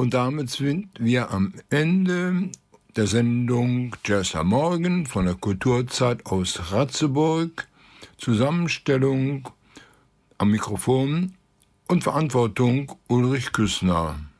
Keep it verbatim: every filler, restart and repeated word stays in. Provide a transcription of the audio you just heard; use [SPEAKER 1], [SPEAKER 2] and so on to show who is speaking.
[SPEAKER 1] Und damit sind wir am Ende der Sendung Jazz am Morgen von der Kulturzeit aus Ratzeburg. Zusammenstellung am Mikrofon und Verantwortung Ulrich Küssner.